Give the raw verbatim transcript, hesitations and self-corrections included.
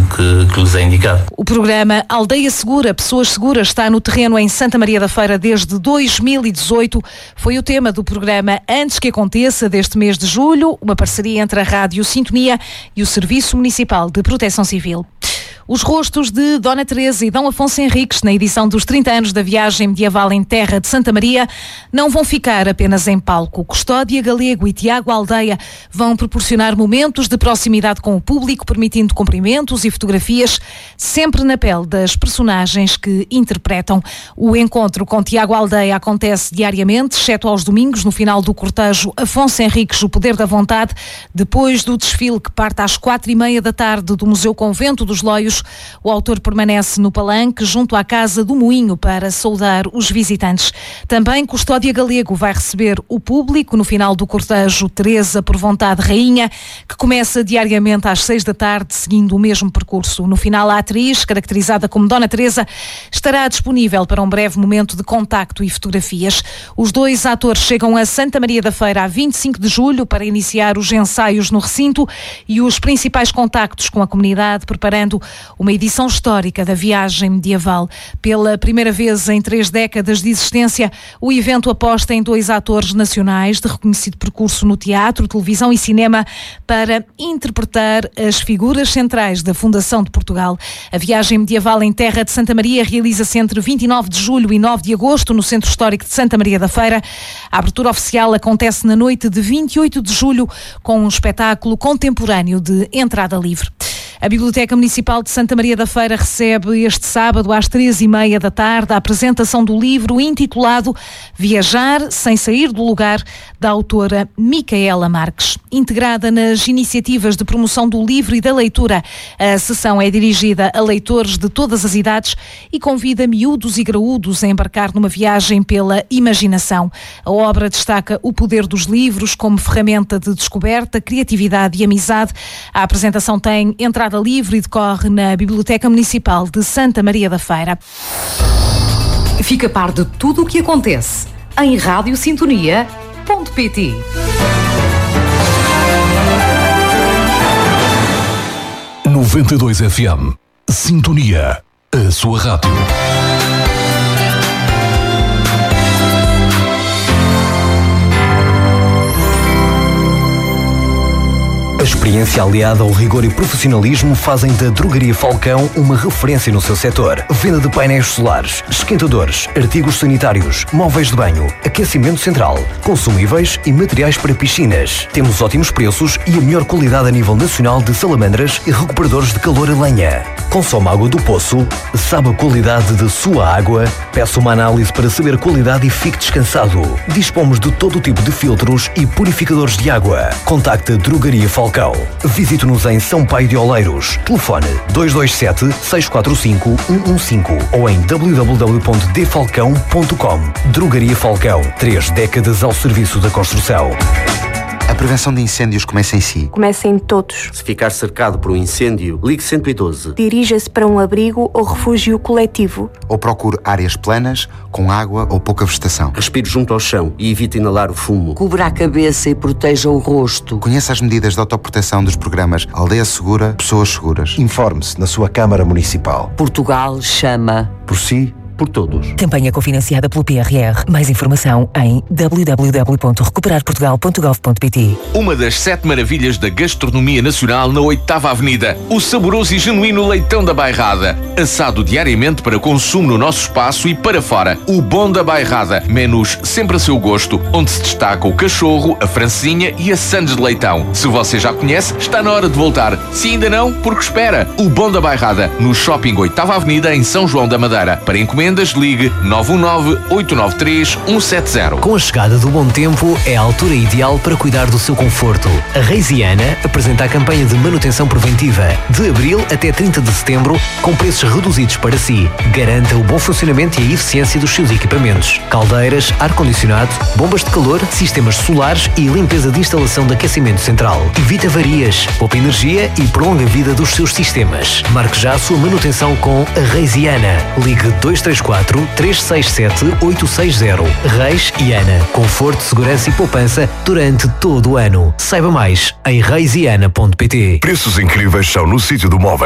que, que lhes é indicado. O programa Aldeia Segura, Pessoas Seguras está no terreno em Santa Maria da Feira desde dois mil e dezoito. Foi o tema do programa Antes que Aconteça deste mês de julho, uma parceria entre a Rádio Sintonia e o Serviço Municipal de Proteção Civil. Os rostos de Dona Teresa e Dom Afonso Henriques na edição dos trinta anos da viagem medieval em terra de Santa Maria não vão ficar apenas em palco. Custódia Galego e Tiago Aldeia vão proporcionar momentos de proximidade com o público, permitindo cumprimentos e fotografias, sempre na pele das personagens que interpretam. O encontro com Tiago Aldeia acontece diariamente, exceto aos domingos, no final do cortejo Afonso Henriques, o Poder da Vontade, depois do desfile que parte às quatro e meia da tarde do Museu Convento dos Loios. O autor permanece no palanque junto à Casa do Moinho para saudar os visitantes. Também Custódia Galego vai receber o público no final do cortejo Teresa por Vontade Rainha, que começa diariamente às seis da tarde, seguindo o mesmo percurso. No final, a atriz, caracterizada como Dona Teresa, estará disponível para um breve momento de contacto e fotografias. Os dois atores chegam a Santa Maria da Feira a vinte e cinco de julho para iniciar os ensaios no recinto e os principais contactos com a comunidade, preparando uma edição histórica da viagem medieval. Pela primeira vez em três décadas de existência, o evento aposta em dois atores nacionais de reconhecido percurso no teatro, televisão e cinema para interpretar as figuras centrais da Fundação de Portugal. A viagem medieval em terra de Santa Maria realiza-se entre vinte e nove de julho e nove de agosto no Centro Histórico de Santa Maria da Feira. A abertura oficial acontece na noite de vinte e oito de julho com um espetáculo contemporâneo de entrada livre. A Biblioteca Municipal de Santa Maria da Feira recebe este sábado às três e meia da tarde a apresentação do livro intitulado Viajar sem sair do lugar, da autora Micaela Marques. Integrada nas iniciativas de promoção do livro e da leitura, a sessão é dirigida a leitores de todas as idades e convida miúdos e graúdos a embarcar numa viagem pela imaginação. A obra destaca o poder dos livros como ferramenta de descoberta, criatividade e amizade. A apresentação tem entrada livre e decorre na Biblioteca Municipal de Santa Maria da Feira. Fica a par de tudo o que acontece em rádio sintonia ponto pt. noventa e dois F M. Sintonia, a sua rádio. A experiência aliada ao rigor e profissionalismo fazem da Drogaria Falcão uma referência no seu setor. Venda de painéis solares, esquentadores, artigos sanitários, móveis de banho, aquecimento central, consumíveis e materiais para piscinas. Temos ótimos preços e a melhor qualidade a nível nacional de salamandras e recuperadores de calor a lenha. Consome água do poço, sabe a qualidade da sua água, peça uma análise para saber a qualidade e fique descansado. Dispomos de todo o tipo de filtros e purificadores de água. Contacte a Drogaria Falcão. Visite-nos em São Paio de Oleiros. Telefone dois dois sete, seis quatro cinco, um um cinco ou em w w w ponto d falcão ponto com. Drogaria Falcão. Três décadas ao serviço da construção. A prevenção de incêndios começa em si. Começa em todos. Se ficar cercado por um incêndio, ligue cento e doze. Dirija-se para um abrigo ou refúgio coletivo. Ou procure áreas planas, com água ou pouca vegetação. Respire junto ao chão e evite inalar o fumo. Cubra a cabeça e proteja o rosto. Conheça as medidas de autoproteção dos programas Aldeia Segura, Pessoas Seguras. Informe-se na sua Câmara Municipal. Portugal chama. Por si, por todos. Campanha cofinanciada pelo P R R. Mais informação em w w w ponto recuperar portugal ponto gov ponto pt. Uma das sete maravilhas da gastronomia nacional na oitava Avenida. O saboroso e genuíno leitão da Bairrada. Assado diariamente para consumo no nosso espaço e para fora. O Bom da Bairrada. Menus sempre a seu gosto, onde se destaca o cachorro, a francesinha e a sandes de leitão. Se você já conhece, está na hora de voltar. Se ainda não, porque espera. O Bom da Bairrada. No Shopping oitava Avenida em São João da Madeira. Para encomendar ligue nove um nove, oito nove três, um sete zero. Com a chegada do bom tempo, é a altura ideal para cuidar do seu conforto. A Reisiana apresenta a campanha de manutenção preventiva de abril até trinta de setembro, com preços reduzidos para si. Garanta o bom funcionamento e a eficiência dos seus equipamentos. Caldeiras, ar-condicionado, bombas de calor, sistemas solares e limpeza de instalação de aquecimento central. Evita avarias, poupa energia e prolonga a vida dos seus sistemas. Marque já a sua manutenção com a Reisiana. Ligue dois três quatro, três seis sete, oito seis zero. Reis e Ana. Conforto, segurança e poupança durante todo o ano. Saiba mais em reisiana ponto pt. Preços incríveis são no sítio do móvel.